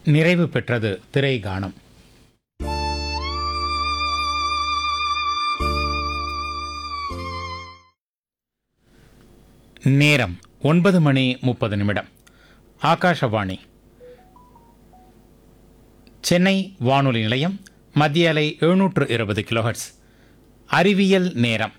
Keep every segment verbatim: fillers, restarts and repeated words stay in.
நிறைவு பெற்றது திரை கானம். நேரம் ஒன்பது மணி முப்பது நிமிடம். ஆகாஷவாணி சென்னை வானொலி நிலையம். மத்திய அலை எழுநூற்று இருபது கிலோஹெர்ட்ஸ். அறிவியல் நேரம்.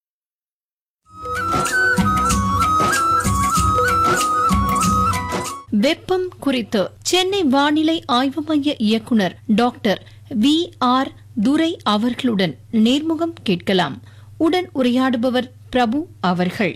வெப்பம் குறித்து சென்னை வானிலை ஆய்வு மைய இயக்குனர் டாக்டர் வி ஆர் துரை அவர்களுடன் நேர்முகம் கேட்கலாம். உடன் உரையாடுபவர் பிரபு அவர்கள்.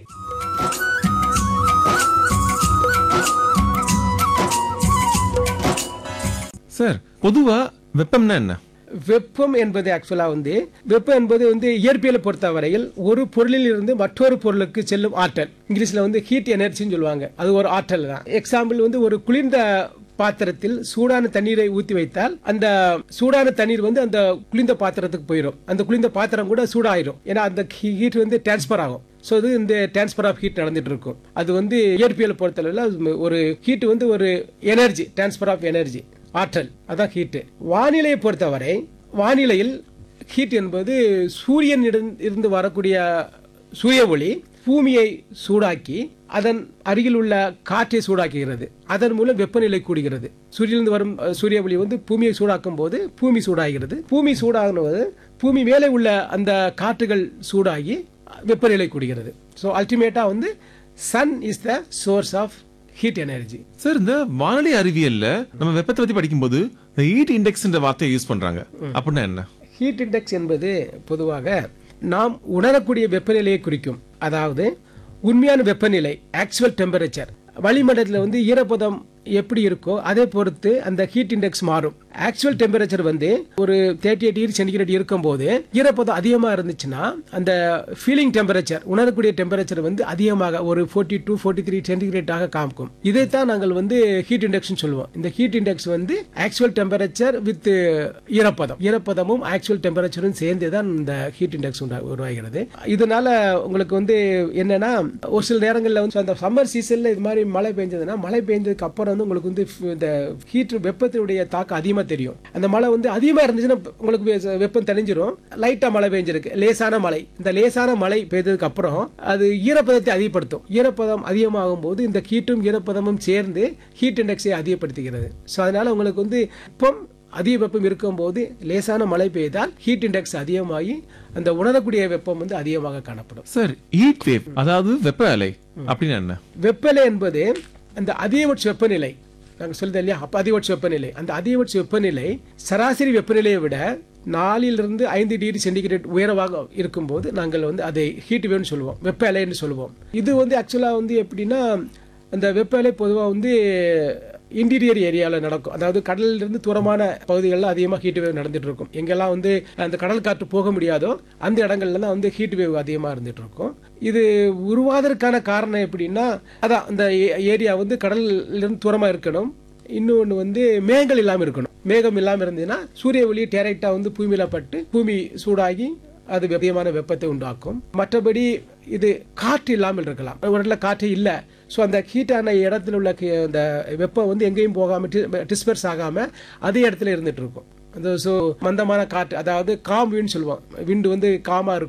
சார், பொதுவா வெப்பம்னா என்ன? வெப்பம் என்பது ஆக்சுவலா வந்து வெப்பம் என்பது வந்து இயற்பியலை பொறுத்தவரையில் ஒரு பொருளில் இருந்து மற்றொரு பொருளுக்கு செல்லும் ஆற்றல். இங்கிலீஷ்ல வந்து ஹீட் எனர்ஜின்னு சொல்லுவாங்க. அது ஒரு ஆற்றல் தான். எக்ஸாம்பிள் வந்து ஒரு குளிர்ந்த பாத்திரத்தில் சூடான தண்ணீரை ஊற்றி வைத்தால் அந்த சூடான தண்ணீர் வந்து அந்த குளிர்ந்த பாத்திரத்துக்கு போயிடும். அந்த குளிர்ந்த பாத்திரம் கூட சூடாயிரும். ஏன்னா அந்த ஹீட் வந்து டிரான்ஸ்பர் ஆகும். ஸோ இது இந்த டிரான்ஸ்பர் ஆஃப் ஹீட் நடந்துட்டு இருக்கும். அது வந்து இயற்பியலை பொறுத்தளவில் ஒரு ஹீட் வந்து ஒரு எனர்ஜி, டிரான்ஸ்பர் ஆஃப் எனர்ஜி, ஆற்றல். அதான் ஹீட். வானிலையை பொறுத்தவரை வானிலையில் ஹீட் என்பது சூரியன் இருந்து வரக்கூடிய சூரிய ஒளி பூமியை சூடாக்கி அதன் அருகில் உள்ள காற்றை சூடாக்குகிறது. அதன் மூலம் வெப்பநிலை கூடுகிறது. சூரியனிலிருந்து வரும் சூரிய ஒளி வந்து பூமியை சூடாக்கும் போது பூமி சூடாகிறது. பூமி சூடாகும்போது பூமி மேலே உள்ள அந்த காற்றுகள் சூடாகி வெப்பநிலை கூடுகிறது. ஸோ அல்டிமேட்டா வந்து Sun is the source of heat energy. Sir, இந்த வானிலை அறிவியல்ல நம்ம வெப்பத்தை பத்தி படிக்கும்போது ஹீட் இண்டெக்ஸ் என்ற வார்த்தையை யூஸ் பண்றாங்க. அப்படின்னா என்ன? ஹீட் இண்டெக்ஸ் என்பது பொதுவாக நாம் உணரக்கூடிய வெப்பநிலையை குறிக்கும். அதாவது உண்மையான வெப்பநிலை, ஆக்சுவல் டெம்பரேச்சர். வளிமண்டலத்தில் வந்து ஈரப்பதம் எப்படி இருக்கோ அதை பொறுத்து அந்த ஹீட் இண்டெக்ஸ் மாறும். ஆக்சுவல் டெம்பரேச்சர் வந்து ஒரு தேர்ட்டி எயிட் டிகிரி சென்டிகிரேட் இருக்கும் போது ஈரப்பதம் அதிகமாக இருந்துச்சுன்னா அந்த ஃபீலிங் டெம்பரேச்சர், உணரக்கூடிய டெம்பரேச்சர் வந்து அதிகமாக ஒரு ஃபோர்ட்டி டூ ஃபோர்ட்டி த்ரீ சென்டிகிரேட்டாக காமிக்கும். இதைத்தான் நாங்கள் வந்து ஹீட் இண்டெக்ஸ் சொல்லுவோம். இந்த ஹீட் இண்டெக்ஸ் வந்து ஆக்சுவல் டெம்பரேச்சர் வித் ஈரப்பதம், ஈரப்பதமும் ஆக்சுவல் டெம்பரேச்சரும் சேர்ந்து தான் இந்த ஹீட் இண்டெக்ஸ் உருவாகிறது. இதனால உங்களுக்கு வந்து என்னன்னா ஒரு சில நேரங்களில் வந்து அந்த சம்மர் சீசன்ல இது மாதிரி மழை பெஞ்சதுன்னா மழை பெஞ்சதுக்கு அப்புறம் வந்து உங்களுக்கு வந்து இந்த ஹீட் வெப்பத்தினுடைய தாக்கம் அதிகமா தெரியும். அந்த மழை வந்து அதிகமா இருந்துச்சுன்னா உங்களுக்கு வெப்பம் தணிஞ்சிரும். லைட்டா மழை பெஞ்சிருக்கு, லேசான மழை. இந்த லேசான மழை பெய்ததுக்கு அப்புறம் அது ஈரப்பதத்தை அதிகப்படுத்தும். ஈரப்பதம் அதிகமாகும் போது இந்த ஹீட்டும் ஈரப்பதமும் சேர்ந்து ஹீட் இண்டெக்ஸை அதிகப்படுத்துகிறது. ஸோ அதனால உங்களுக்கு வந்து வெப்பம் அதிக வெப்பம் இருக்கும் போது லேசான மழை பெய்தால் ஹீட் இண்டெக்ஸ் அதிகமாகி அந்த உணரக்கூடிய வெப்பம் வந்து அதிகமாக காணப்படும். சார், ஹீட் வேவ் அதாவது வெப்ப அலை அப்படின்னா என்ன? வெப்ப அலை என்பது அந்த அதிகபட்ச வெப்பநிலை. நாங்கள் சொல்லுது இல்லையா, அப்ப அதிகபட்ச வெப்பநிலை. அந்த அதிகபட்ச வெப்பநிலை சராசரி வெப்பநிலையை விட நாலிலிருந்து ஐந்து டிகிரி சென்டிகிரேட் உயரமாக இருக்கும்போது நாங்கள் வந்து அதை ஹீட் வேவ்னு சொல்லுவோம், வெப்ப அலைன்னு சொல்லுவோம். இது வந்து ஆக்சுவலா வந்து எப்படின்னா அந்த வெப்ப அலை பொதுவாக வந்து இன்டீரியர் ஏரியாவில் நடக்கும். அதாவது கடலில் இருந்து தூரமான பகுதிகளில் அதிகமாக ஹீட் வேவ் நடந்துட்டு இருக்கும். எங்கெல்லாம் வந்து அந்த கடல் காற்று போக முடியாதோ அந்த இடங்கள்ல தான் வந்து ஹீட் வேவ் அதிகமாக இருந்துட்டு இருக்கும். இது உருவாவதற்கான காரணம் எப்படின்னா அதான் அந்த ஏரியா வந்து கடல்ல இருந்து தூரமா இருக்கணும். இன்னொன்று வந்து மேகங்கள் இல்லாமல் இருக்கணும். மேகம் இல்லாமல் இருந்ததுன்னா சூரிய ஒளி டைரக்டா வந்து பூமியில பட்டு பூமி சூடாகி அது அதிகமான வெப்பத்தை உண்டாக்கும். மற்றபடி இது காற்று இல்லாமல் இருக்கலாம். ஒரு இடத்துல காற்று இல்லை. ஸோ அந்த ஹீட்டான இடத்துல உள்ள அந்த வெப்பம் வந்து எங்கேயும் போகாம டிஸ்பர்ஸ் ஆகாம அதே இடத்துல இருந்துட்டு இருக்கும். அந்த ஸோ மந்தமான காற்று, அதாவது காம் விண்ட் சொல்லுவோம். விண்டு வந்து காமா இருக்கும்.